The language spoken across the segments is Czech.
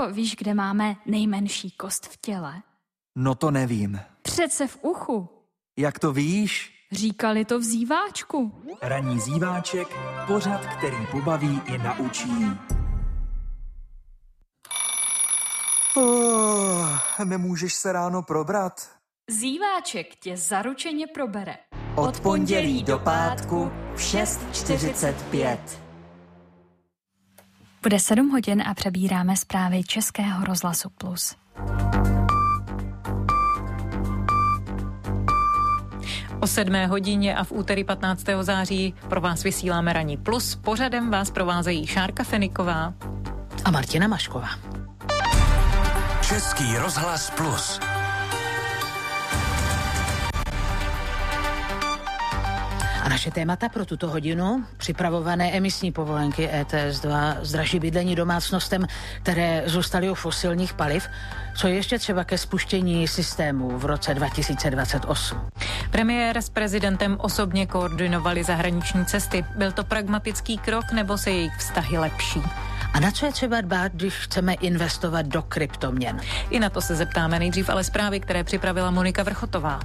Jirko, víš, kde máme nejmenší kost v těle? No to nevím. Přece v uchu. Jak to víš? Říkali to v Zíváčku. Ranní Zíváček, pořad, který pobaví i naučí. Nemůžeš se ráno probrat? Zíváček tě zaručeně probere. Od pondělí do pátku v 6:45. Bude 7 hodin a přebíráme zprávy Českého rozhlasu Plus. O 7 hodině a v úterý 15. září pro vás vysíláme Ranní Plus. Pořadem vás provázejí Šárka Feniková a Martina Mašková. Český rozhlas Plus. A naše témata pro tuto hodinu: připravované emisní povolenky ETS2, zdraží bydlení domácnostem, které zůstaly u fosilních paliv, co ještě třeba ke spuštění systému v roce 2028. Premiér s prezidentem osobně koordinovali zahraniční cesty. Byl to pragmatický krok, nebo se jejich vztahy lepší? A na co je třeba dbát, když chceme investovat do kryptoměn? I na to se zeptáme, nejdřív ale zprávy, které připravila Monika Vrchotová.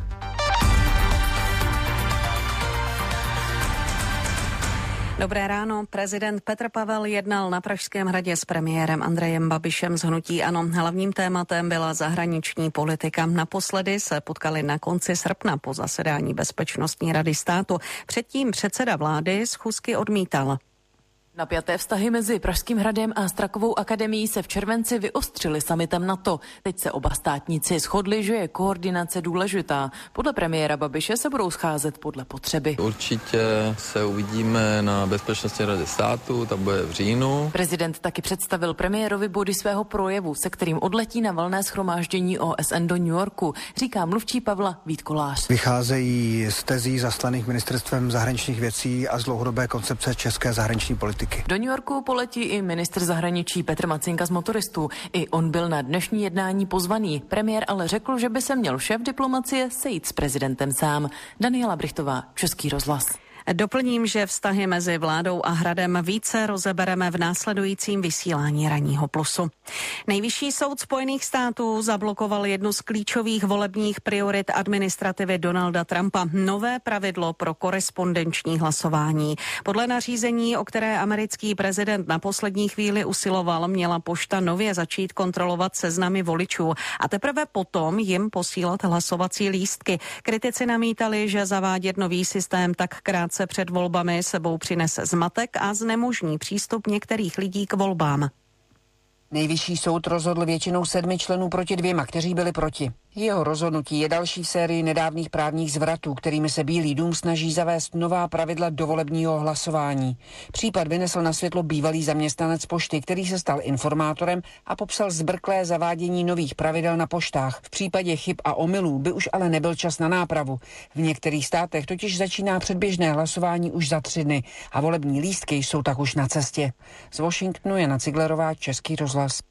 Dobré ráno. Prezident Petr Pavel jednal na Pražském hradě s premiérem Andrejem Babišem z hnutí ANO. Hlavním tématem byla zahraniční politika. Naposledy se potkali na konci srpna po zasedání Bezpečnostní rady státu. Předtím předseda vlády schůzky odmítal. Napjaté vztahy mezi Pražským hradem a Strakovou akademií se v červenci vyostřily summitem NATO. Teď se oba státníci shodli, že je koordinace důležitá. Podle premiéra Babiše se budou scházet podle potřeby. Určitě se uvidíme na Bezpečnostní radě státu, ta bude v říjnu. Prezident taky představil premiérovi body svého projevu, se kterým odletí na valné shromáždění OSN do New Yorku, říká mluvčí Pavla Vít Kolář. Vycházejí z tezí zaslaných ministerstvem zahraničních věcí a z dlouhodobé koncepce české zahraniční politiky. Do New Yorku poletí i ministr zahraničí Petr Macinka z Motoristů. I on byl na dnešní jednání pozvaný. Premiér ale řekl, že by se měl šéf diplomacie sejít s prezidentem sám. Daniela Brichtová, Český rozhlas. Doplním, že vztahy mezi vládou a hradem více rozebereme v následujícím vysílání Ranního Plusu. Nejvyšší soud Spojených států zablokoval jednu z klíčových volebních priorit administrativy Donalda Trumpa. Nové pravidlo pro korespondenční hlasování. Podle nařízení, o které americký prezident na poslední chvíli usiloval, měla pošta nově začít kontrolovat seznamy voličů a teprve potom jim posílat hlasovací lístky. Kritici namítali, že zavádět nový systém tak krátce před volbami sebou přinese zmatek a znemožní přístup některých lidí k volbám. Nejvyšší soud rozhodl většinou 7 členů proti 2, kteří byli proti. Jeho rozhodnutí je další v sérii nedávných právních zvratů, kterými se Bílý dům snaží zavést nová pravidla do volebního hlasování. Případ vynesl na světlo bývalý zaměstnanec pošty, který se stal informátorem a popsal zbrklé zavádění nových pravidel na poštách. V případě chyb a omylů by už ale nebyl čas na nápravu. V některých státech totiž začíná předběžné hlasování už za 3 dny a volební lístky jsou tak už na cestě. Z Washingtonu Jana Ciglerová, Český rozhlas.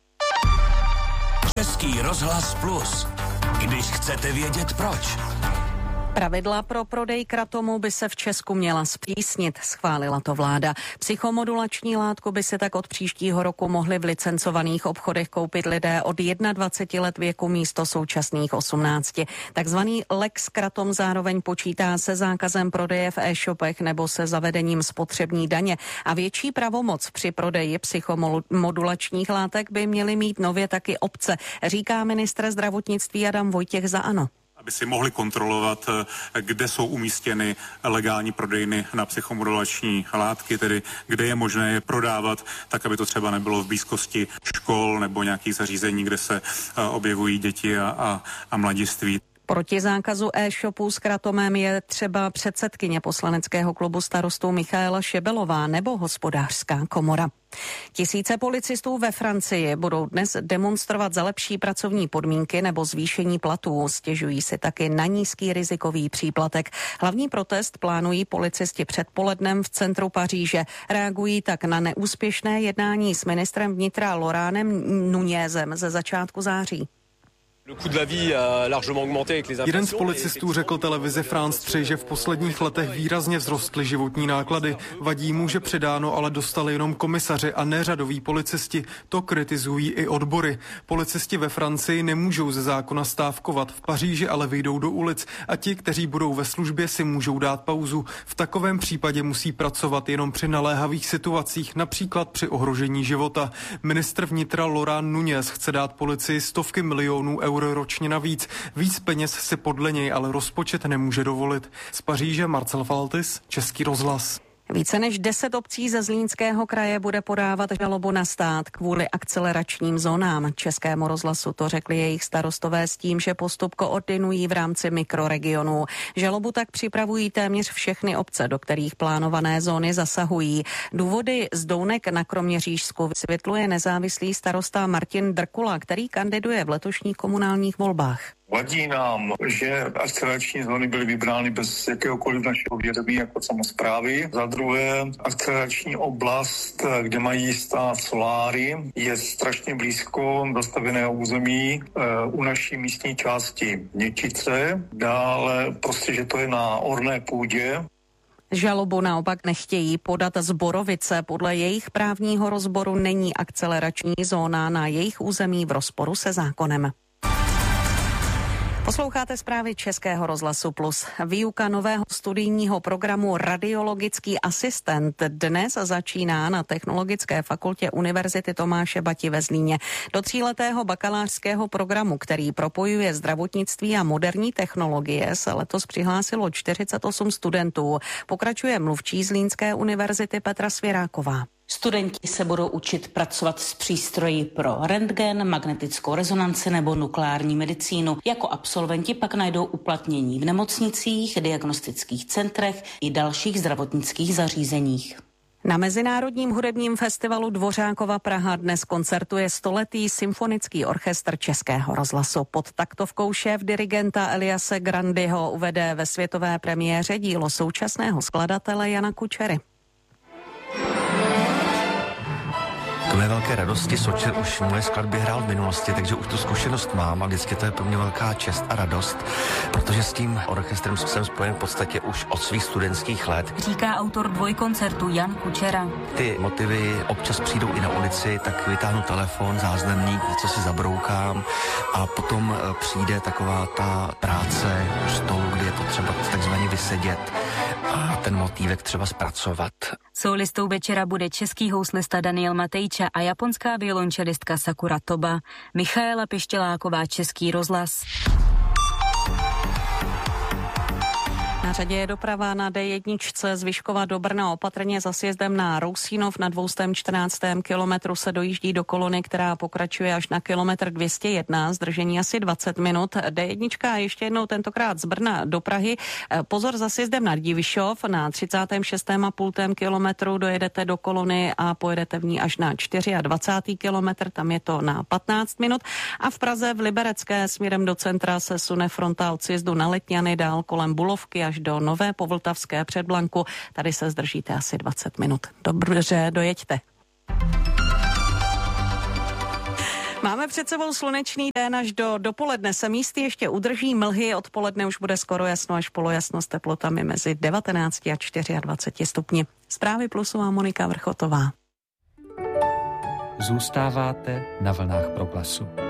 Český rozhlas Plus. Když chcete vědět proč. Pravidla pro prodej kratomu by se v Česku měla zpřísnit, schválila to vláda. Psychomodulační látku by se tak od příštího roku mohli v licencovaných obchodech koupit lidé od 21 let věku místo současných 18. Takzvaný Lex Kratom zároveň počítá se zákazem prodeje v e-shopech nebo se zavedením spotřební daně a větší pravomoc při prodeji psychomodulačních látek by měly mít nově taky obce, říká ministr zdravotnictví Adam Vojtěch za ANO. Aby si mohli kontrolovat, kde jsou umístěny legální prodejny na psychomodulační látky, tedy kde je možné je prodávat, tak aby to třeba nebylo v blízkosti škol nebo nějakých zařízení, kde se objevují děti a mladiství. Proti zákazu e-shopů s kratomem je třeba předsedkyně poslaneckého klubu Starostů Michaela Šebelová nebo Hospodářská komora. Tisíce policistů ve Francii budou dnes demonstrovat za lepší pracovní podmínky nebo zvýšení platů. Stěžují si taky na nízký rizikový příplatek. Hlavní protest plánují policisti předpolednem v centru Paříže. Reagují tak na neúspěšné jednání s ministrem vnitra Laurentem Nunezem ze začátku září. Jeden z policistů řekl televizi France 3, že v posledních letech výrazně vzrostly životní náklady. Vadí mu, že předáno ale dostali jenom komisaři a ne řadoví policisti. To kritizují i odbory. Policisti ve Francii nemůžou ze zákona stávkovat, v Paříži ale vyjdou do ulic a ti, kteří budou ve službě, si můžou dát pauzu. V takovém případě musí pracovat jenom při naléhavých situacích, například při ohrožení života. Ministr vnitra Laurent Nunez chce dát policii stovky milionů eur ročně navíc. Víc peněz si podle něj ale rozpočet nemůže dovolit. Z Paříže Marcel Faltis, Český rozhlas. Více než 10 obcí ze Zlínského kraje bude podávat žalobu na stát kvůli akceleračním zónám. Českému rozhlasu to řekli jejich starostové s tím, že postup koordinují v rámci mikroregionů. Žalobu tak připravují téměř všechny obce, do kterých plánované zóny zasahují. Důvody z Dounek na Kroměřížsku vysvětluje nezávislý starosta Martin Drkula, který kandiduje v letošních komunálních volbách. Vadí nám, že akcelerační zóny byly vybrány bez jakéhokoliv našeho vědomí jako samosprávy. Za druhé, akcelerační oblast, kde mají stát soláry, je strašně blízko zastavěného území u naší místní části Něčice. Dále prostě, že to je na orné půdě. Žalobu naopak nechtějí podat z Borovice. Podle jejich právního rozboru není akcelerační zóna na jejich území v rozporu se zákonem. Posloucháte zprávy Českého rozhlasu Plus. Výuka nového studijního programu Radiologický asistent dnes začíná na Technologické fakultě Univerzity Tomáše Bati ve Zlíně. Do 3letého bakalářského programu, který propojuje zdravotnictví a moderní technologie, se letos přihlásilo 48 studentů. Pokračuje mluvčí Zlínské univerzity Petra Svěráková. Studenti se budou učit pracovat s přístroji pro rentgen, magnetickou rezonanci nebo nukleární medicínu. Jako absolventi pak najdou uplatnění v nemocnicích, diagnostických centrech i dalších zdravotnických zařízeních. Na Mezinárodním hudebním festivalu Dvořákova Praha dnes koncertuje 100letý symfonický orchestr Českého rozhlasu. Pod taktovkou šéf dirigenta Eliase Grandyho uvede ve světové premiéře dílo současného skladatele Jana Kučery. K mé velké radosti Sočer už moje skladby hrál v minulosti, takže už tu zkušenost mám a vždycky to je pro mě velká čest a radost, protože s tím orchestrem jsem spojen v podstatě už od svých studentských let. Říká autor dvojkoncertu Jan Kučera. Ty motivy občas přijdou i na ulici, tak vytáhnu telefon, záznamník, něco si zabroukám a potom přijde taková ta práce u stolu, kdy je potřeba takzvaně vysedět a ten motívek třeba zpracovat. Solistou večera bude český houslista Daniel Matejča a japonská violončelistka Sakura Toba. Michaela Pištěláková, Český rozhlas. Na řadě je doprava na D1 z Vyškova do Brna opatrně za sjezdem na Rousínov. Na 214. kilometru se dojíždí do kolony, která pokračuje až na kilometr 201, zdržení asi 20 minut. D1 ještě jednou tentokrát z Brna do Prahy. Pozor za sjezdem na Divišov. Na 36,5 kilometru dojedete do kolony a pojedete v ní až na 24. kilometr, tam je to na 15 minut. A v Praze v Liberecké směrem do centra se sune fronta od sjezdu na Letňany dál kolem Bulovky až do Nové Povltavské Předblanku. Tady se zdržíte asi 20 minut. Dobře, dojeďte. Máme před sebou slunečný den až do dopoledne. Se místy ještě udrží mlhy, odpoledne už bude skoro jasno až polojasno s teplotami mezi 19 a 24 stupni. Zprávy Plusu a Monika Vrchotová. Zůstáváte na vlnách Proglasu.